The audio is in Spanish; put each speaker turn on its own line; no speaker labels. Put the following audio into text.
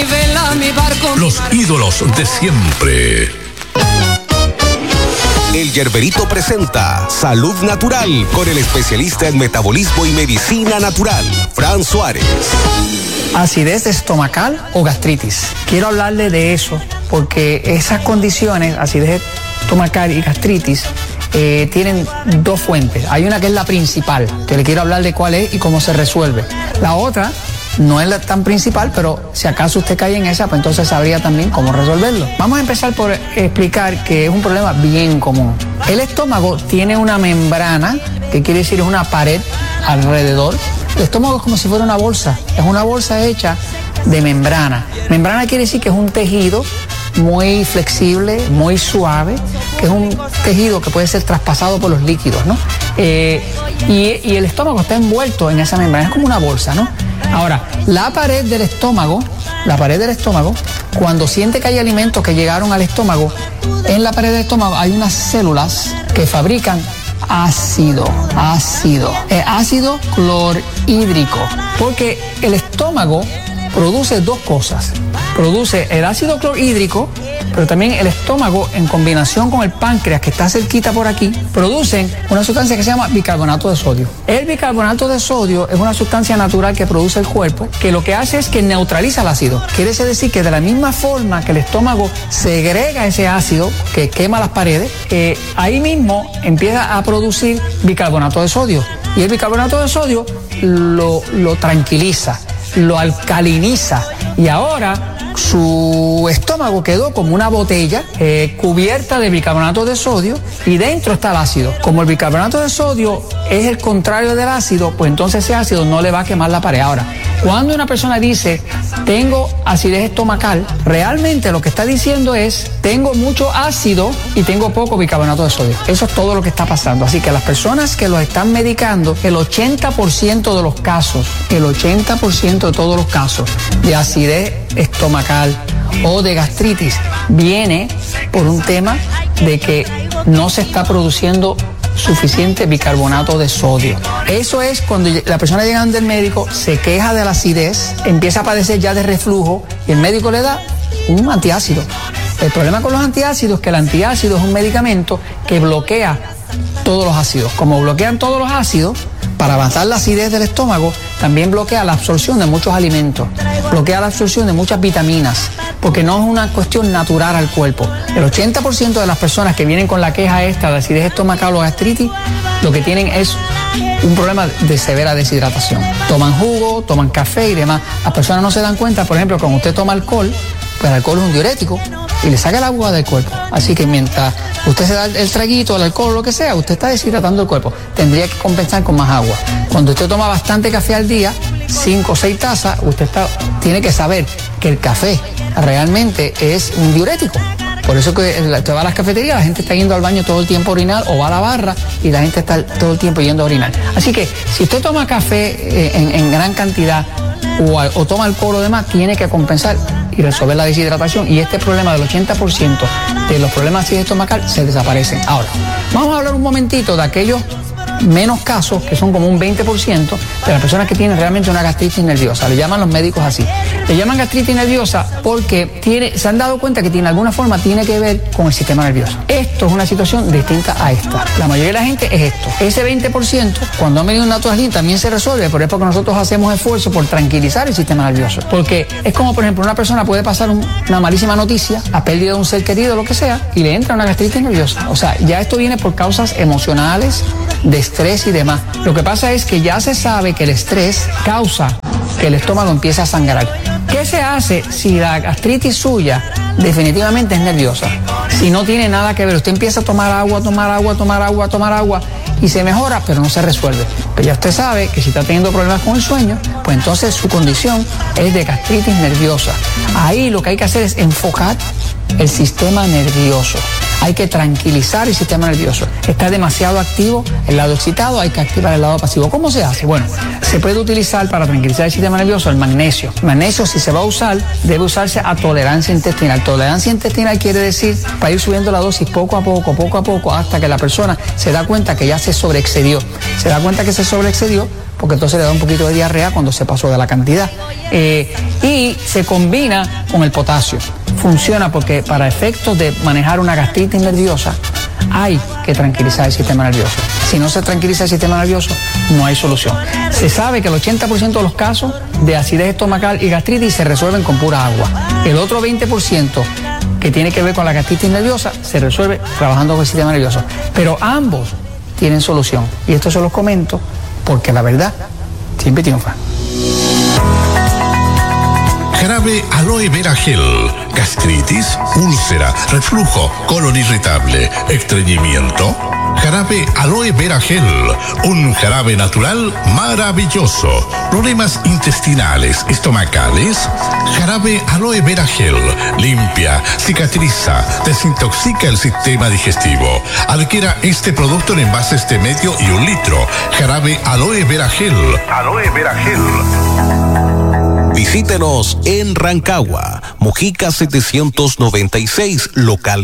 mi vela, mi barco.
Los ídolos de siempre.
El Yerberito presenta Salud Natural con el especialista en metabolismo y medicina natural, Fran Suárez.
Acidez estomacal o gastritis. Quiero hablarle de eso porque esas condiciones, acidez estomacal y gastritis, tienen dos fuentes. Hay una que es la principal, que le quiero hablar de cuál es y cómo se resuelve. La otra no es la tan principal, pero si acaso usted cae en esa, pues entonces sabría también cómo resolverlo. Vamos a empezar por explicar que es un problema bien común. El estómago tiene una membrana, que quiere decir es una pared alrededor. El estómago es como si fuera una bolsa, es una bolsa hecha de membrana. Membrana quiere decir que es un tejido muy flexible, muy suave, que es un tejido que puede ser traspasado por los líquidos, ¿no? Y el estómago está envuelto en esa membrana, es como una bolsa, ¿no? Ahora, la pared del estómago, cuando siente que hay alimentos que llegaron al estómago, en la pared del estómago hay unas células que fabrican ácido clorhídrico, porque el estómago produce dos cosas. Produce el ácido clorhídrico, pero también el estómago, en combinación con el páncreas, que está cerquita por aquí, producen una sustancia que se llama bicarbonato de sodio. El bicarbonato de sodio es una sustancia natural que produce el cuerpo, que lo que hace es que neutraliza el ácido. Quiere decir que de la misma forma que el estómago segrega ese ácido, que quema las paredes, ahí mismo empieza a producir bicarbonato de sodio. Y el bicarbonato de sodio lo tranquiliza, lo alcaliniza, y ahora su estómago quedó como una botella cubierta de bicarbonato de sodio, y dentro está el ácido. Como el bicarbonato de sodio es el contrario del ácido, pues entonces ese ácido no le va a quemar la pared. Ahora, cuando una persona dice tengo acidez estomacal, realmente lo que está diciendo es tengo mucho ácido y tengo poco bicarbonato de sodio. Eso es todo lo que está pasando. Así que las personas que los están medicando, el 80% de los casos, el 80% de todos los casos de acidez estomacal o de gastritis viene por un tema de que no se está produciendo suficiente bicarbonato de sodio. Eso es cuando la persona llega del médico, se queja de la acidez, empieza a padecer ya de reflujo y el médico le da un antiácido. El problema con los antiácidos es que el antiácido es un medicamento que bloquea todos los ácidos. Como bloquean todos los ácidos, para avanzar la acidez del estómago, también bloquea la absorción de muchos alimentos, bloquea la absorción de muchas vitaminas, porque no es una cuestión natural al cuerpo. El 80% de las personas que vienen con la queja esta de acidez estomacal o gastritis, lo que tienen es un problema de severa deshidratación. Toman jugo, toman café y demás. Las personas no se dan cuenta, por ejemplo, cuando usted toma alcohol, pues el alcohol es un diurético y le saca el agua del cuerpo. Así que mientras usted se da el traguito, el alcohol o lo que sea, usted está deshidratando el cuerpo. Tendría que compensar con más agua. Cuando usted toma bastante café al día, 5 o 6 tazas, usted tiene que saber que el café realmente es un diurético. Por eso que usted va a las cafeterías, la gente está yendo al baño todo el tiempo a orinar, o va a la barra y la gente está todo el tiempo yendo a orinar. Así que si usted toma café en gran cantidad o toma alcohol o demás, tiene que compensar y resolver la deshidratación, y este problema del 80% de los problemas de acidez estomacal se desaparecen. Ahora, vamos a hablar un momentito de aquellos menos casos, que son como un 20% de las personas que tienen realmente una gastritis nerviosa. Le llaman los médicos así. Le llaman gastritis nerviosa porque se han dado cuenta que tiene alguna forma, tiene que ver con el sistema nervioso. Esto es una situación distinta a esta. La mayoría de la gente es esto. Ese 20%, cuando han venido un naturalín, también se resuelve, pero es porque nosotros hacemos esfuerzo por tranquilizar el sistema nervioso. Porque es como, por ejemplo, una persona puede pasar una malísima noticia, la pérdida de un ser querido, lo que sea, y le entra una gastritis nerviosa. O sea, ya esto viene por causas emocionales, de estrés y demás. Lo que pasa es que ya se sabe que el estrés causa que el estómago empiece a sangrar. ¿Qué se hace si la gastritis suya definitivamente es nerviosa? Si no tiene nada que ver, usted empieza a tomar agua y se mejora, pero no se resuelve. Pero ya usted sabe que si está teniendo problemas con el sueño, pues entonces su condición es de gastritis nerviosa. Ahí lo que hay que hacer es enfocar el sistema nervioso. Hay que tranquilizar el sistema nervioso. Está demasiado activo el lado excitado, hay que activar el lado pasivo. ¿Cómo se hace? Bueno, se puede utilizar para tranquilizar el sistema nervioso el magnesio. El magnesio, si se va a usar, debe usarse a tolerancia intestinal. Tolerancia intestinal quiere decir para ir subiendo la dosis poco a poco, hasta que la persona se da cuenta que ya se sobreexcedió. Se da cuenta que se sobreexcedió, porque entonces le da un poquito de diarrea cuando se pasó de la cantidad. Y se combina con el potasio. Funciona porque para efectos de manejar una gastritis nerviosa hay que tranquilizar el sistema nervioso. Si no se tranquiliza el sistema nervioso, no hay solución. Se sabe que el 80% de los casos de acidez estomacal y gastritis se resuelven con pura agua. El otro 20% que tiene que ver con la gastritis nerviosa se resuelve trabajando con el sistema nervioso. Pero ambos tienen solución. Y esto se los comento porque la verdad siempre triunfa.
Jarabe aloe vera gel, gastritis, úlcera, reflujo, colon irritable, estreñimiento. Jarabe aloe vera gel, un jarabe natural maravilloso. Problemas intestinales, estomacales. Jarabe aloe vera gel, limpia, cicatriza, desintoxica el sistema digestivo. Adquiera este producto en envases de medio y 1 litro. Jarabe aloe vera gel. Aloe vera gel.
Visítenos en Rancagua, Mojica 796, local